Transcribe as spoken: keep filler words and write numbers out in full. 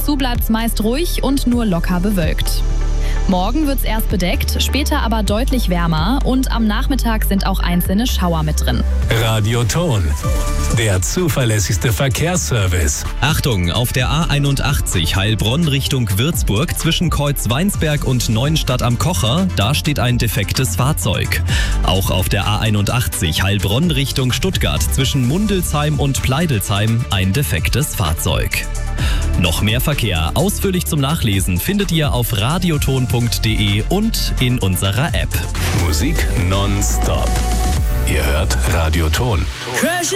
Dazu bleibt es meist ruhig und nur locker bewölkt. Morgen wird es erst bedeckt, später aber deutlich wärmer und am Nachmittag sind auch einzelne Schauer mit drin. Radioton, der zuverlässigste Verkehrsservice. Achtung, auf der A einundachtzig Heilbronn Richtung Würzburg zwischen Kreuzweinsberg und Neuenstadt am Kocher, da steht ein defektes Fahrzeug. Auch auf der A einundachtzig Heilbronn Richtung Stuttgart zwischen Mundelsheim und Pleidelsheim ein defektes Fahrzeug. Noch mehr Verkehr ausführlich zum Nachlesen findet ihr auf radioton punkt de und in unserer App. Musik nonstop. Ihr hört Radioton.